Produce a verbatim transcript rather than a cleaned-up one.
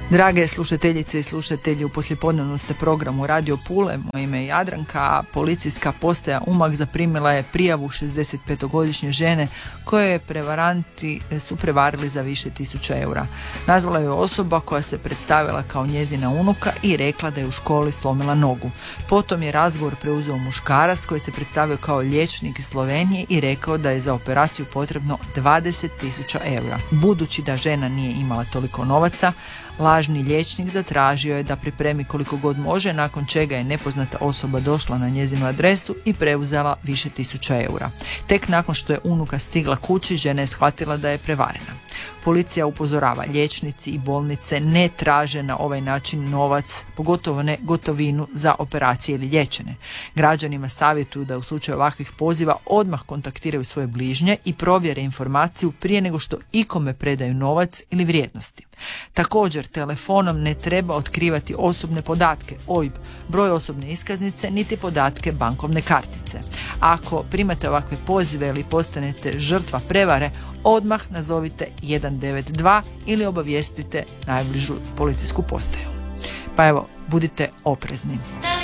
Drage slušateljice i slušatelji, u poslijepodnevnom ste programu Radio Pule. Moje ime je Jadranka, a policijska postaja Umag zaprimila je prijavu šezdesetpetogodišnje žene koje je prevaranti su prevarili za više tisuća eura. Nazvala je osoba koja se predstavila kao njezina unuka i rekla da je u školi slomila nogu. Potom je razgovor preuzeo muškarac koji se predstavio kao liječnik iz Slovenije i rekao da je za operaciju potrebno dvadeset tisuća eura. Budući da žena nije imala toliko novaca, lažni liječnik zatražio je da pripremi koliko god može, nakon čega je nepoznata osoba došla na njezinu adresu i preuzela više tisuća eura. Tek nakon što je unuka stigla kući, žena je shvatila da je prevarena. Policija upozorava, liječnici i bolnice ne traže na ovaj način novac, pogotovo ne gotovinu za operacije ili liječenje. Građanima savjetuju da u slučaju ovakvih poziva odmah kontaktiraju svoje bližnje i provjere informaciju prije nego što ikome predaju novac ili vrijednosti. Također, telefonom ne treba otkrivati osobne podatke, O I B, broj osobne iskaznice, niti podatke bankovne kartice. Ako primate ovakve pozive ili postanete žrtva prevare, odmah nazovite jedan devet dva ili obavijestite najbližu policijsku postaju. Pa evo, budite oprezni.